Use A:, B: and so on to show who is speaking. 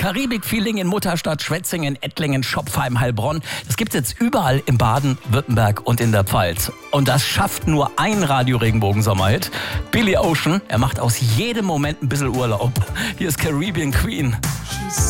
A: Karibik-Feeling in Mutterstadt, Schwetzingen, Ettlingen, Schopfheim, Heilbronn. Das gibt's jetzt überall in Baden-Württemberg und in der Pfalz. Und das schafft nur ein Radio-Regenbogen-Sommerhit. Billy Ocean, er macht aus jedem Moment ein bisschen Urlaub. Hier ist Caribbean Queen.